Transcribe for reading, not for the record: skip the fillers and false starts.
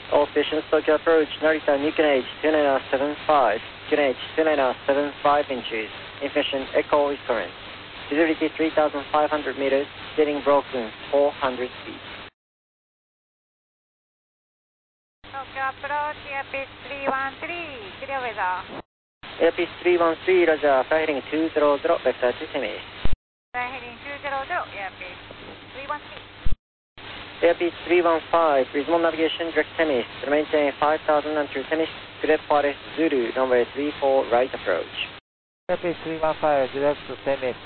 All stations Tokyo approach, Narita Nikkei 2975, Nikkei 2975 inches, information echo is current. Visibility 3,500 meters, steering broken 400 feet. Tokyo approach, Airpiece 313, clear weather. Airpiece 313, Roger, fly heading 200, vector to Temis. Fly heading 200, Airpiece 313. Airpiece 315, reasonable navigation, direct Temis, to maintain 5,000 until Temis, Great Forest Zulu, runway 34, right approach. Airpiece 315, direct to Temis,